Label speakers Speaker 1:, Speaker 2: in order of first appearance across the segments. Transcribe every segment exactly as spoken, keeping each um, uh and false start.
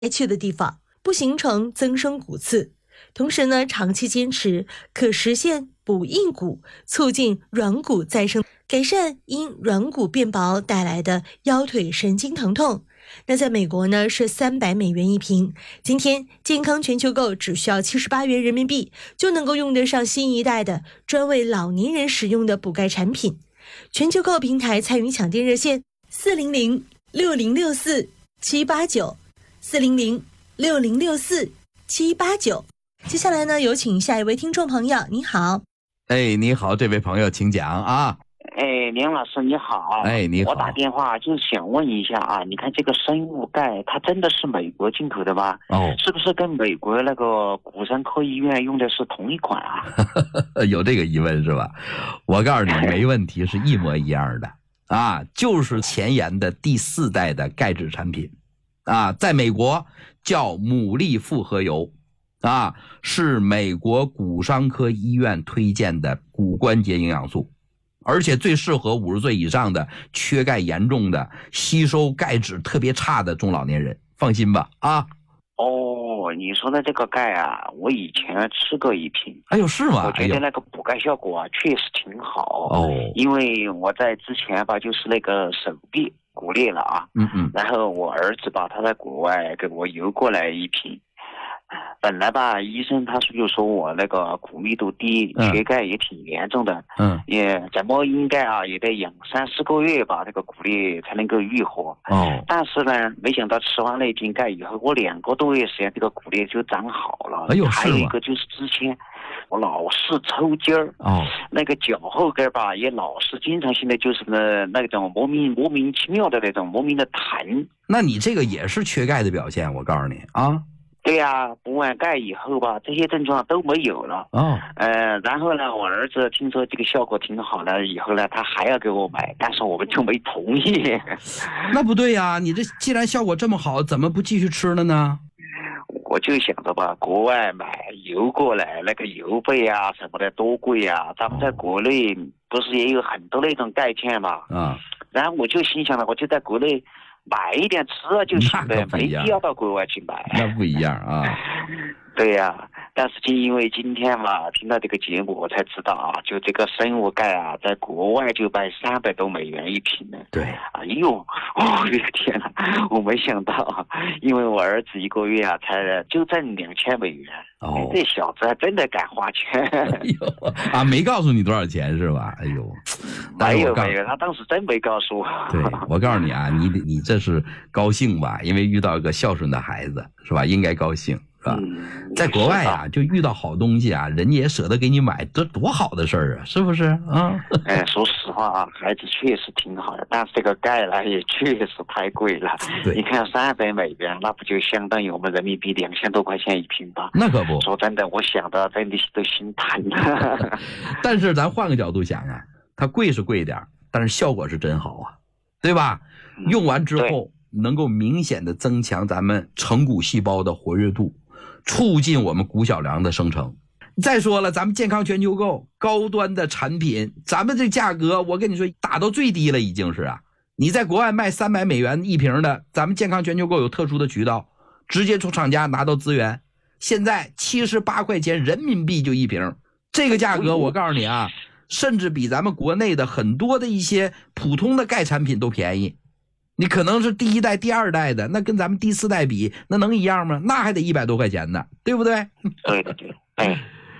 Speaker 1: 去的地方，不形成增生骨刺。同时呢，长期坚持可实现补硬骨，促进软骨再生，改善因软骨变薄带来的腰腿神经疼痛。那在美国呢是三百美元一瓶，今天健康全球购只需要七十八元人民币，就能够用得上新一代的专为老年人使用的补钙产品。全球购平台参与抢店热线四零零六零六四七八九四零零六零六四七八九。接下来呢，有请下一位听众朋友。你好。
Speaker 2: 哎，你好，这位朋友，请讲啊。
Speaker 3: 哎，梁老师你好。
Speaker 2: 哎，你好。
Speaker 3: 我打电话就是想问一下啊，你看这个生物钙，它真的是美国进口的吗？
Speaker 2: 哦，
Speaker 3: 是不是跟美国那个骨伤科医院用的是同一款啊？
Speaker 2: 有这个疑问是吧？我告诉你，没问题，是一模一样的啊，就是前沿的第四代的钙质产品啊，在美国叫牡蛎复合油。啊，是美国骨伤科医院推荐的骨关节营养素，而且最适合五十岁以上的缺钙严重的、吸收钙质特别差的中老年人，放心吧啊。
Speaker 3: 哦，你说的这个钙啊，我以前吃过一瓶。
Speaker 2: 哎呦，是吗？
Speaker 3: 我觉得那个补钙效果啊，确实挺好。
Speaker 2: 哦，
Speaker 3: 因为我在之前吧，就是那个手臂骨裂了啊。
Speaker 2: 嗯嗯。
Speaker 3: 然后我儿子吧，他在国外给我邮过来一瓶。本来吧，医生他就说我那个骨密度低，缺钙也挺严重的，
Speaker 2: 嗯，
Speaker 3: 也怎么应该啊，也得养三四个月吧，这个骨裂才能够愈合。
Speaker 2: 哦，
Speaker 3: 但是呢，没想到吃完那瓶钙以后，我两个多月时间，这个骨裂就长好了。
Speaker 2: 哎呦，
Speaker 3: 还有一个就是之前我老是抽筋儿，
Speaker 2: 哦，
Speaker 3: 那个脚后跟吧，也老是经常性的就是呢那种莫名莫名其妙的那种莫名的疼。
Speaker 2: 那你这个也是缺钙的表现，我告诉你啊。
Speaker 3: 对呀、啊，补完钙以后吧，这些症状都没有了。
Speaker 2: 哦，
Speaker 3: 呃，然后呢，我儿子听说这个效果挺好的，以后呢，他还要给我买，但是我们就没同意。
Speaker 2: 那不对呀、啊，你这既然效果这么好，怎么不继续吃了呢？
Speaker 3: 我就想着吧，国外买邮过来，那个邮费啊什么的多贵啊，咱们在国内不是也有很多那种钙片嘛？
Speaker 2: 啊，
Speaker 3: 然后我就心想了，我就在国内买一点吃了就行了，没必要到国外去买。
Speaker 2: 那不一样啊。
Speaker 3: 对呀、啊，但是就因为今天嘛，听到这个节目，我才知道啊，就这个生物钙啊，在国外就卖三百多美元一瓶呢。
Speaker 2: 对，
Speaker 3: 哎呦，哦，我的天哪，我没想到，因为我儿子一个月啊，才就挣两千美元。
Speaker 2: 哦，
Speaker 3: 这小子还真的敢花钱。
Speaker 2: 哎呦啊，没告诉你多少钱是吧？哎呦，
Speaker 3: 没有没有，他当时真没告诉我。
Speaker 2: 对，我告诉你啊，你你这是高兴吧？因为遇到一个孝顺的孩子，是吧？应该高兴。是吧？
Speaker 3: 嗯、
Speaker 2: 在国外啊，就遇到好东西啊，人家也舍得给你买，这多好的事儿啊，是不是啊？
Speaker 3: 哎，说实话啊，孩子确实挺好的，但是这个钙呢也确实太贵了。
Speaker 2: 对，
Speaker 3: 你看三百美元，那不就相当于我们人民币两千多块钱一瓶吧？
Speaker 2: 那可不。
Speaker 3: 说真的，我想到真的是都心疼了。
Speaker 2: 但是咱换个角度想啊，它贵是贵点，但是效果是真好啊，对吧？嗯、用完之后能够明显的增强咱们成骨细胞的活跃度。促进我们骨小梁的生成。再说了，咱们健康全球购高端的产品，咱们这价格我跟你说打到最低了已经是啊。你在国外卖三百美元一瓶的，咱们健康全球购有特殊的渠道，直接从厂家拿到资源。现在七十八块钱人民币就一瓶，这个价格我告诉你啊，甚至比咱们国内的很多的一些普通的钙产品都便宜。你可能是第一代第二代的，那跟咱们第四代比那能一样吗？那还得一百多块钱呢，对不对？
Speaker 3: 对对对，哎，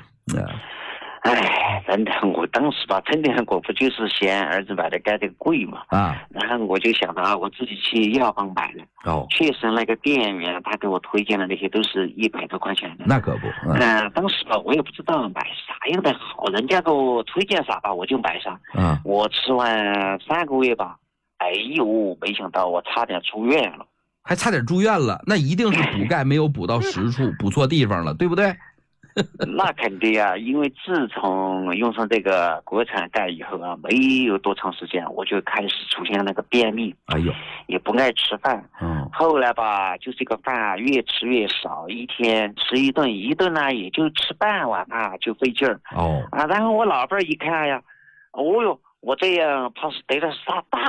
Speaker 3: 哎，真的，我当时吧，真的我不就是嫌儿子买的钙这个贵嘛啊，然后我就想到啊，我自己去药房买了，哦，确实那个店员他给我推荐的那些都是一百多块钱的，
Speaker 2: 那可不，
Speaker 3: 嗯、呃，当时吧我也不知道买啥样的好，人家给我推荐啥吧我就买啥，嗯，我吃完三个月吧。哎呦，没想到我差点住院了，
Speaker 2: 还差点住院了，那一定是补钙没有补到实处，补错地方了，对不对？
Speaker 3: 那肯定啊，因为自从用上这个国产钙以后啊，没有多长时间，我就开始出现那个便秘，
Speaker 2: 哎呦，
Speaker 3: 也不爱吃饭，嗯，后来吧，就这个饭越吃越少，一天吃一顿，一顿呢也就吃半碗饭就费劲儿，哦，啊，然后我老伴儿一看呀，哦哟。我这样怕是得了啥大